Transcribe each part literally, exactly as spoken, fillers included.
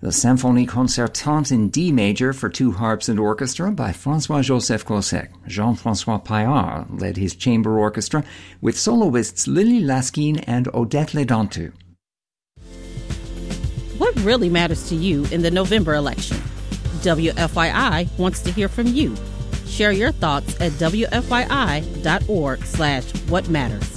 The Symphonie Concertante in D major for two harps and orchestra by François-Joseph Cossec. Jean-François Paillard led his chamber orchestra with soloists Lily Laskin and Odette Ledantu. What really matters to you in the November election? W F Y I wants to hear from you. Share your thoughts at W F Y I dot org slash what matters.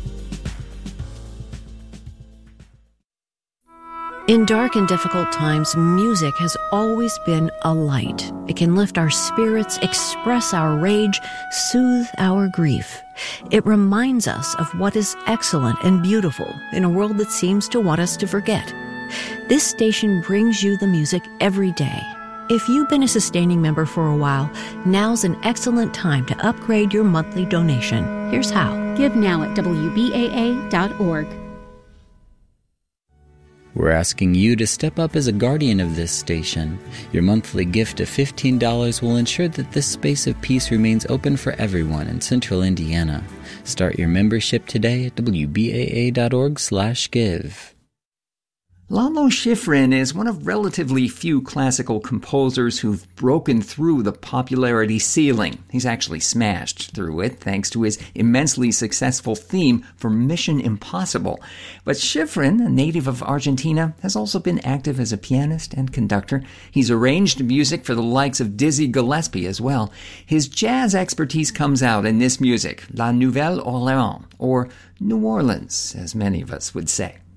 In dark and difficult times, music has always been a light. It can lift our spirits, express our rage, soothe our grief. It reminds us of what is excellent and beautiful in a world that seems to want us to forget. This station brings you the music every day. If you've been a sustaining member for a while, now's an excellent time to upgrade your monthly donation. Here's how. Give now at W B A A dot org. We're asking you to step up as a guardian of this station. Your monthly gift of fifteen dollars will ensure that this space of peace remains open for everyone in Central Indiana. Start your membership today at W B A A dot org slash give. Lalo Schifrin is one of relatively few classical composers who've broken through the popularity ceiling. He's actually smashed through it thanks to his immensely successful theme for Mission Impossible. But Schifrin, a native of Argentina, has also been active as a pianist and conductor. He's arranged music for the likes of Dizzy Gillespie as well. His jazz expertise comes out in this music, La Nouvelle Orléans, or New Orleans, as many of us would say.